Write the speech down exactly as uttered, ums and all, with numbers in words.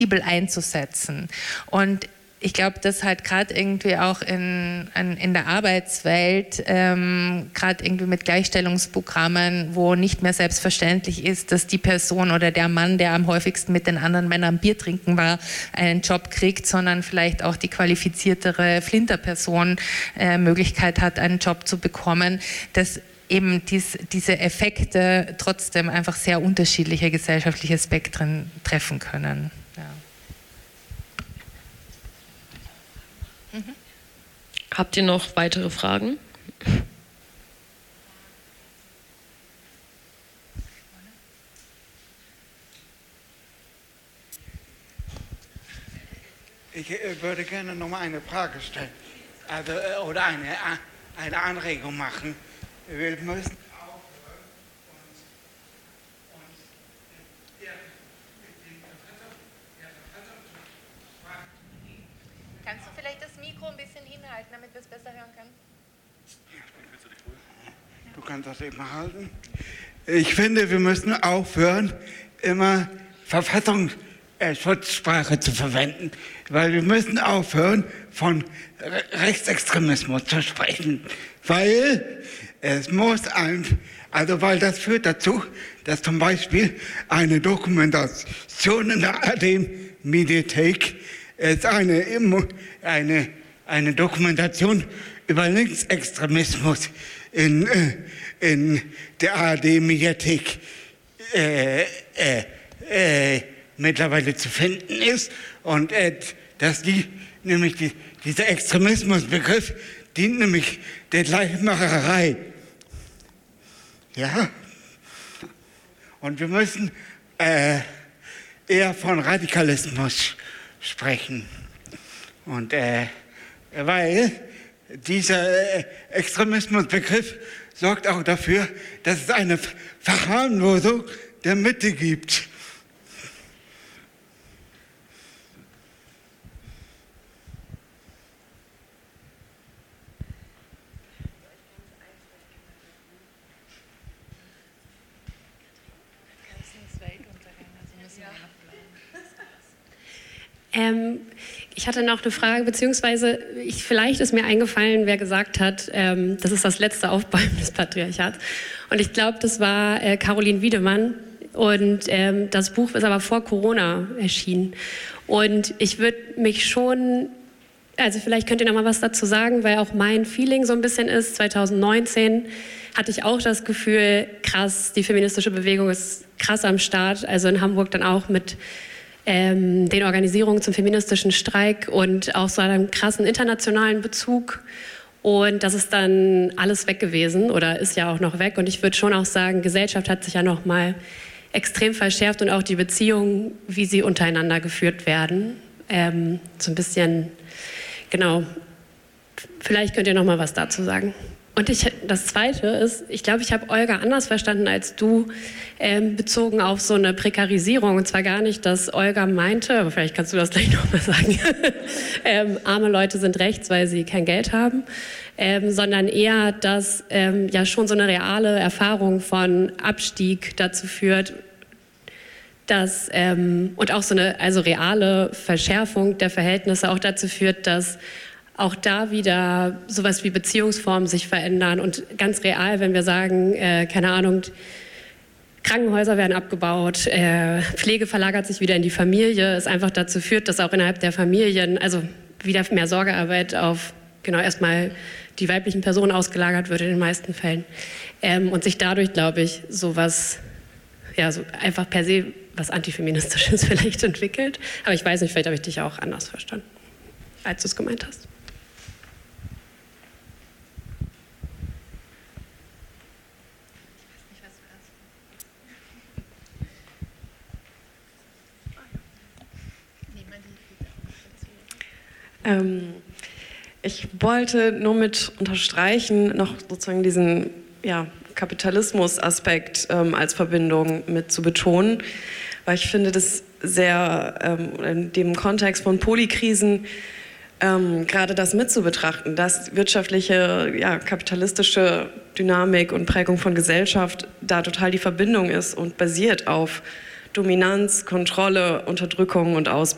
einzusetzen. Und ich glaube, dass halt gerade irgendwie auch in, in der Arbeitswelt, ähm, gerade irgendwie mit Gleichstellungsprogrammen, wo nicht mehr selbstverständlich ist, dass die Person oder der Mann, der am häufigsten mit den anderen Männern Bier trinken war, einen Job kriegt, sondern vielleicht auch die qualifiziertere Flinterperson äh, Möglichkeit hat, einen Job zu bekommen, dass eben dies, diese Effekte trotzdem einfach sehr unterschiedliche gesellschaftliche Spektren treffen können. Ja. Mhm. Habt ihr noch weitere Fragen? Ich äh, würde gerne noch mal eine Frage stellen, also, äh, oder eine, eine Anregung machen. Wir müssen aufhören und, und der, den Vertreter, der Vertreter Kannst du vielleicht das Mikro ein bisschen hinhalten, damit wir es besser hören können? Du kannst das eben halten. Ich finde, wir müssen aufhören, immer Verfassungsschutzsprache zu verwenden, weil wir müssen aufhören, von Re Rechtsextremismus zu sprechen, weil es muss ein, also weil das führt dazu, dass zum Beispiel eine Dokumentation in der A R D-Mediathek ist eine, eine, eine Dokumentation über Linksextremismus in, in der A R D-Mediathek äh, äh, äh, mittlerweile zu finden ist und äh, dass die, nämlich die, dieser Extremismusbegriff dient nämlich der Gleichmacherei. Ja? Und wir müssen äh, eher von Radikalismus sprechen. Und äh, weil dieser äh, Extremismusbegriff sorgt auch dafür, dass es eine Verharmlosung der Mitte gibt. Ähm, ich hatte noch eine Frage, beziehungsweise ich, vielleicht ist mir eingefallen, wer gesagt hat, ähm, das ist das letzte Aufbäumen des Patriarchats. Und ich glaube, das war äh, Caroline Wiedemann. Und ähm, das Buch ist aber vor Corona erschienen. Und ich würde mich schon, also vielleicht könnt ihr noch mal was dazu sagen, weil auch mein Feeling so ein bisschen ist, zwanzig neunzehn hatte ich auch das Gefühl, krass, die feministische Bewegung ist krass am Start. Also in Hamburg dann auch mit Ähm, den Organisierungen zum feministischen Streik und auch so einem krassen internationalen Bezug. Und das ist dann alles weg gewesen oder ist ja auch noch weg. Und ich würde schon auch sagen, Gesellschaft hat sich ja noch mal extrem verschärft und auch die Beziehungen, wie sie untereinander geführt werden. Ähm, so ein bisschen, genau, vielleicht könnt ihr noch mal was dazu sagen. Und ich, das Zweite ist, ich glaube, ich habe Olga anders verstanden als du, ähm, bezogen auf so eine Prekarisierung. Und zwar gar nicht, dass Olga meinte, aber vielleicht kannst du das gleich noch mal sagen, ähm, arme Leute sind rechts, weil sie kein Geld haben, ähm, sondern eher, dass ähm, ja schon so eine reale Erfahrung von Abstieg dazu führt, dass, ähm, und auch so eine also reale Verschärfung der Verhältnisse auch dazu führt, dass auch da wieder sowas wie Beziehungsformen sich verändern und ganz real, wenn wir sagen, äh, keine Ahnung, Krankenhäuser werden abgebaut, äh, Pflege verlagert sich wieder in die Familie, es einfach dazu führt, dass auch innerhalb der Familien, also wieder mehr Sorgearbeit auf genau erstmal die weiblichen Personen ausgelagert wird in den meisten Fällen. Ähm, und sich dadurch, glaube ich, sowas, ja, so einfach per se was Antifeministisches vielleicht entwickelt. Aber ich weiß nicht, vielleicht habe ich dich auch anders verstanden, als du es gemeint hast. Ähm, ich wollte nur mit unterstreichen, noch sozusagen diesen ja, Kapitalismus-Aspekt ähm, als Verbindung mit zu betonen, weil ich finde, das sehr ähm, in dem Kontext von Polykrisen ähm, gerade das mit zu betrachten, dass wirtschaftliche, ja, kapitalistische Dynamik und Prägung von Gesellschaft da total die Verbindung ist und basiert auf Dominanz, Kontrolle, Unterdrückung und Ausbeutung.